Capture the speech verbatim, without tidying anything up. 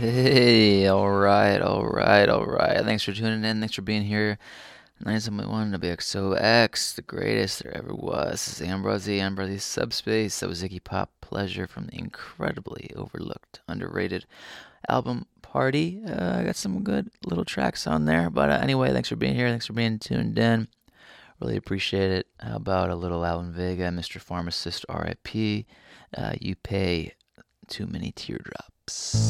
Hey, all right, all right, all right. Thanks for tuning in. Thanks for being here. nine seven one W X O X, the greatest there ever was. This is Ambrosi, Ambrosi Subspace. That was Iggy Pop Pleasure from the incredibly overlooked, underrated album Party. Uh, I got some good little tracks on there. But uh, anyway, thanks for being here. Thanks for being tuned in. Really appreciate it. How about a little Alan Vega, mister Pharmacist, R I P. Uh, you pay too many teardrops.